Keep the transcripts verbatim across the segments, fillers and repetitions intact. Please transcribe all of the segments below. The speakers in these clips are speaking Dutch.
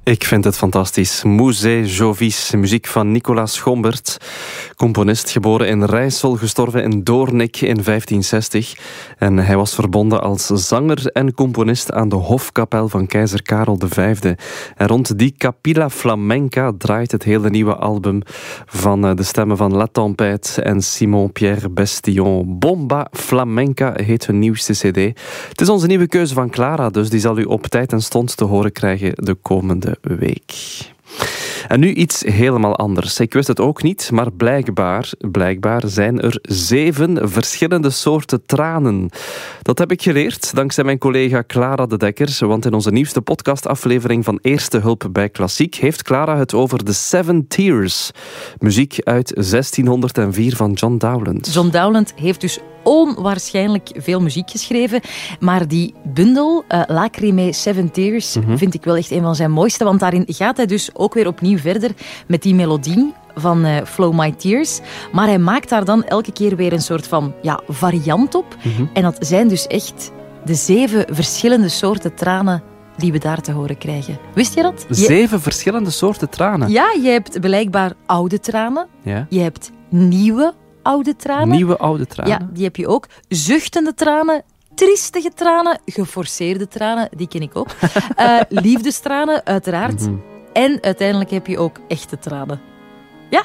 Ik vind het fantastisch. Musée Jovis, muziek van Nicolaas Schombert. Componist, geboren in Rijssel, gestorven in Doornik in vijftien zestig. En hij was verbonden als zanger en componist aan de hofkapel van keizer Karel de Vijfde. En rond die Capilla Flamenca draait het hele nieuwe album van de stemmen van La Tempête en Simon-Pierre Bestillon. Bomba Flamenca heet hun nieuwste cd. Het is onze nieuwe keuze van Clara, dus die zal u op tijd en stond te horen krijgen de komende week. En nu iets helemaal anders. Ik wist het ook niet, maar blijkbaar, blijkbaar zijn er zeven verschillende soorten tranen. Dat heb ik geleerd dankzij mijn collega Clara de Dekker, want in onze nieuwste podcastaflevering van Eerste Hulp bij Klassiek heeft Clara het over The Seven Tears. Muziek uit zestienhonderdvier van John Dowland. John Dowland heeft dus onwaarschijnlijk veel muziek geschreven, maar die bundel, uh, Lacrimae Seven Tears, mm-hmm. vind ik wel echt een van zijn mooiste, want daarin gaat hij dus ook weer opnieuw verder met die melodie van uh, Flow My Tears, maar hij maakt daar dan elke keer weer een soort van ja, variant op. Mm-hmm. En dat zijn dus echt de zeven verschillende soorten tranen die we daar te horen krijgen. Wist je dat? Zeven je... verschillende soorten tranen? Ja, je hebt blijkbaar oude tranen, ja. je hebt nieuwe oude tranen. Nieuwe oude tranen? Ja, die heb je ook. Zuchtende tranen, triestige tranen, geforceerde tranen, die ken ik ook. Uh, liefdestranen, uiteraard. Mm-hmm. En uiteindelijk heb je ook echte tranen. Ja.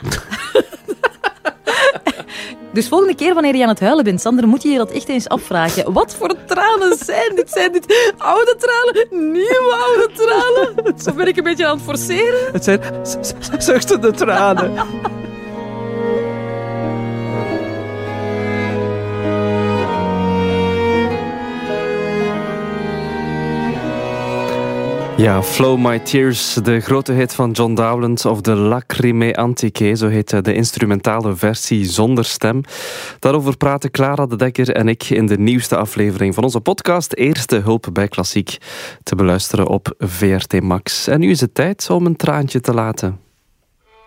Dus volgende keer wanneer je aan het huilen bent, Sander, moet je je dat echt eens afvragen. Wat voor tranen zijn dit? Zijn dit oude tranen? Nieuwe oude tranen? Of ben ik een beetje aan het forceren? Het zijn zuchtende tranen. Ja, Flow My Tears, de grote hit van John Dowland, of de Lacrimae Antiche, zo heet de instrumentale versie zonder stem. Daarover praten Clara de Dekker en ik in de nieuwste aflevering van onze podcast Eerste Hulp bij Klassiek, te beluisteren op V R T Max. En nu is het tijd om een traantje te laten.